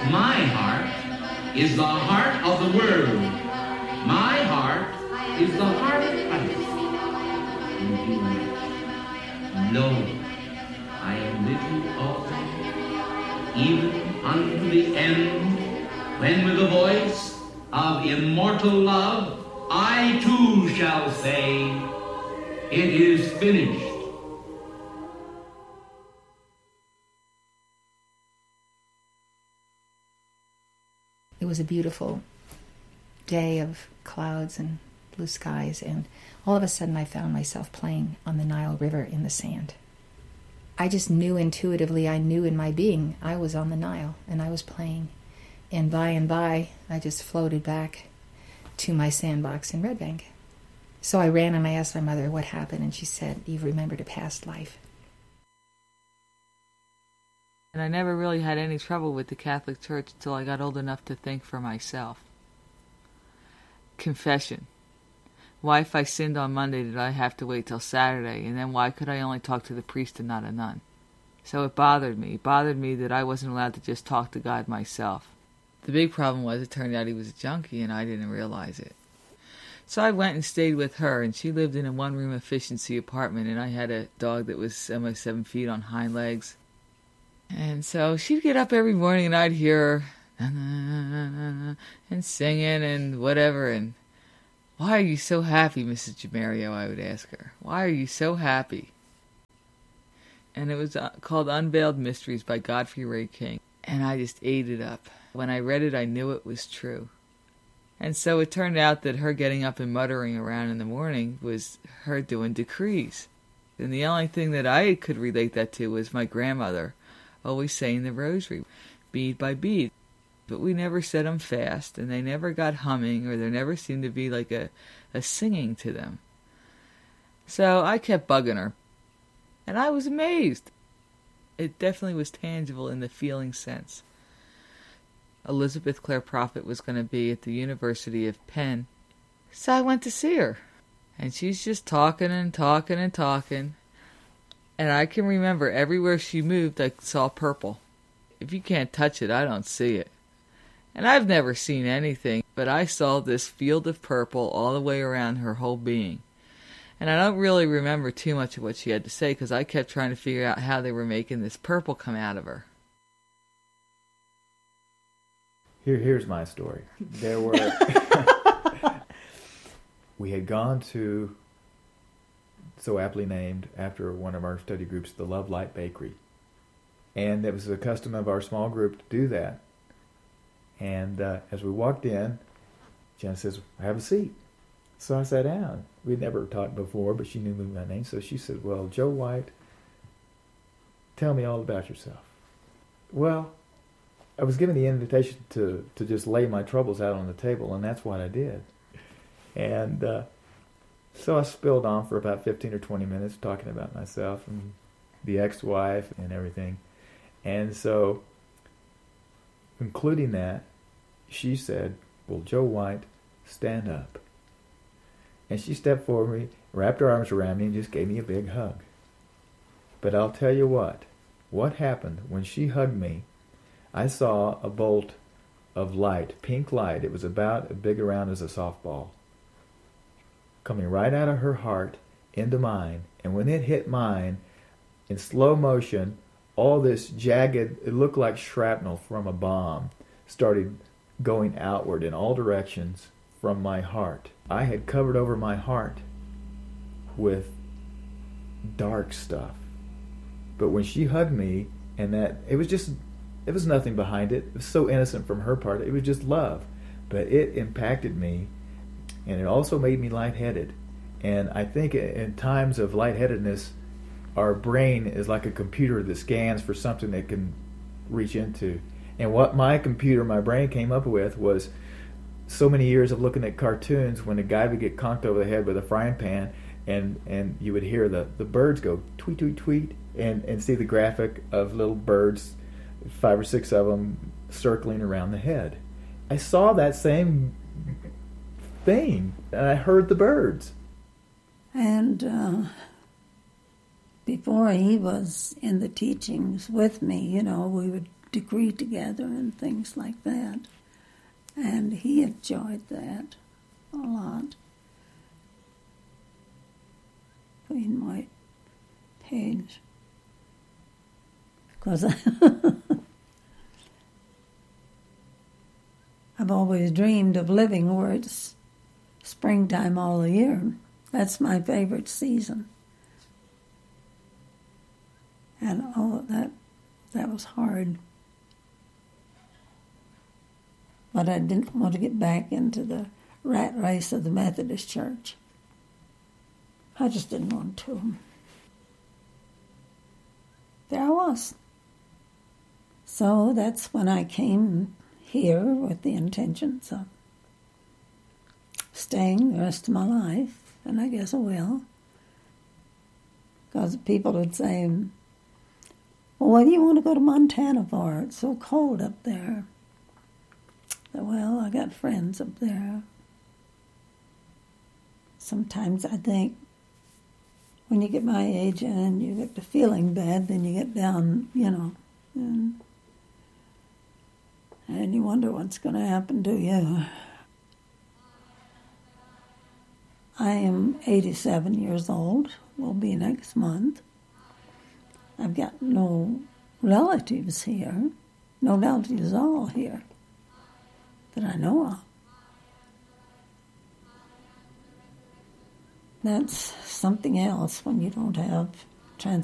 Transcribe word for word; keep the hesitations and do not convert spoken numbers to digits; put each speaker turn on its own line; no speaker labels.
My heart is the heart of the world. My heart is the heart of Christ. And he went, Lo, I am with you always, even unto the end, when with the voice of immortal love, I too shall say, it is finished.
It was a beautiful day of clouds and blue skies, and all of a sudden I found myself playing on the Nile River in the sand. I just knew intuitively, I knew in my being, I was on the Nile, and I was playing. And by and by, I just floated back to my sandbox in Red Bank. So I ran and I asked my mother what happened, and she said, you've remembered a past life.
And I never really had any trouble with the Catholic Church until I got old enough to think for myself. Confession. Why, if I sinned on Monday, did I have to wait till Saturday? And then why could I only talk to the priest and not a nun? So it bothered me. It bothered me that I wasn't allowed to just talk to God myself. The big problem was it turned out he was a junkie, and I didn't realize it. So I went and stayed with her, and she lived in a one-room efficiency apartment, and I had a dog that was almost seven feet on hind legs. And so she'd get up every morning, and I'd hear her and singing and whatever, and why are you so happy, Missus Jamario? I would ask her. Why are you so happy? And it was called Unveiled Mysteries by Godfrey Ray King, and I just ate it up. When I read it, I knew it was true. And so it turned out that her getting up and muttering around in the morning was her doing decrees. And the only thing that I could relate that to was my grandmother always saying the rosary, bead by bead. But we never said them fast, and they never got humming, or there never seemed to be like a, a singing to them. So I kept bugging her, and I was amazed. It definitely was tangible in the feeling sense. Elizabeth Clare Prophet was going to be at the University of Penn, so I went to see her. And she's just talking and talking and talking. And I can remember everywhere she moved, I saw purple. If you can't touch it, I don't see it. And I've never seen anything, but I saw this field of purple all the way around her whole being. And I don't really remember too much of what she had to say, because I kept trying to figure out how they were making this purple come out of her.
Here, here's my story. There were... we had gone to... so aptly named after one of our study groups, the Love Light Bakery. And it was the custom of our small group to do that. And uh, as we walked in, Jen says, have a seat. So I sat down. We'd never talked before, but she knew me by name. So she said, well, Joe White, tell me all about yourself. Well, I was given the invitation to, to just lay my troubles out on the table, and that's what I did. And... Uh, So I spilled on for about fifteen or twenty minutes talking about myself and the ex-wife and everything. And so, concluding that, she said, well, Joe White, stand up. And she stepped forward me, wrapped her arms around me, and just gave me a big hug. But I'll tell you what, what happened when she hugged me, I saw a bolt of light, pink light. It was about as big around as a softball, coming right out of her heart into mine. And when it hit mine, in slow motion, all this jagged, it looked like shrapnel from a bomb, started going outward in all directions from my heart. I had covered over my heart with dark stuff. But when she hugged me, and that, it was just, it was nothing behind it. It was so innocent from her part. It was just love. But it impacted me. And it also made me lightheaded. And I think in times of lightheadedness, our brain is like a computer that scans for something that can reach into. And what my computer, my brain came up with was so many years of looking at cartoons when a guy would get conked over the head with a frying pan, and, and you would hear the, the birds go tweet, tweet, tweet, and, and see the graphic of little birds, five or six of them, circling around the head. I saw that same thing, and I heard the birds.
And uh, before he was in the teachings with me, you know, we would degree together and things like that. And he enjoyed that a lot. Green, white page. Because I I've always dreamed of living where it's springtime all the year. That's my favorite season. And oh, that that was hard. But I didn't want to get back into the rat race of the Methodist Church. I just didn't want to. There I was. So that's when I came here with the intentions of staying the rest of my life, and I guess I will. Because people would say, well, what do you want to go to Montana for? It's so cold up there. Well, I got friends up there. Sometimes I think when you get my age and you get to feeling bad, then you get down, you know, and, and you wonder what's going to happen to you. I am eighty-seven years old, will be next month. I've got no relatives here, no relatives at all here that I know of. That's something else when you don't have